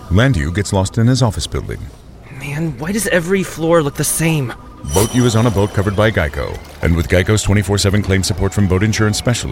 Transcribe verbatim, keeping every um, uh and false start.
Landu gets lost in his office building. Man, why does every floor look the same? Boat U is on a boat covered by Geico. And with Geico's twenty-four seven claim support from boat insurance specialists,